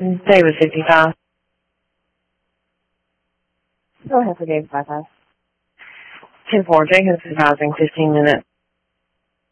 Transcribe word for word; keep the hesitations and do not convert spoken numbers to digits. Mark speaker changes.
Speaker 1: David fifty-five.
Speaker 2: Go ahead for David fifty-five.
Speaker 1: ten four, Jacobs advising fifteen minutes.